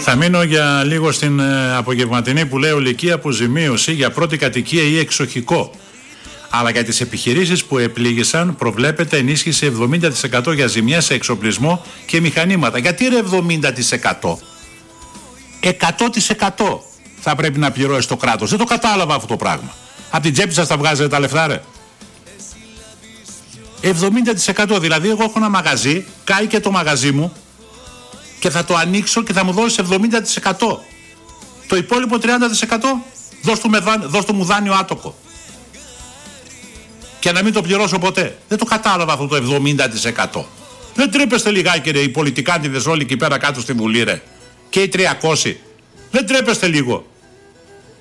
Θα μείνω για λίγο στην απογευματινή που λέει ολική αποζημίωση για πρώτη κατοικία ή εξοχικό. Αλλά για τις επιχειρήσεις που επλήγησαν προβλέπεται ενίσχυση 70% για ζημιά σε εξοπλισμό και μηχανήματα. Γιατί ρε 70%? 100% θα πρέπει να πληρώσει το κράτος. Δεν το κατάλαβα αυτό το πράγμα. Από την τσέπη σας τα βγάζετε τα λεφτά ρε? 70%, δηλαδή εγώ έχω ένα μαγαζί, κάει και το μαγαζί μου και θα το ανοίξω και θα μου δώσει 70%. Το υπόλοιπο 30% δώσ' του μου δάνειο άτοκο. Και να μην το πληρώσω ποτέ. Δεν το κατάλαβα αυτό το 70%. Δεν τρέπεστε λιγάκι ρε, οι πολιτικάντιδες όλοι εκεί πέρα κάτω στη Βουλή ρε? Και οι 300. Δεν τρέπεστε λίγο?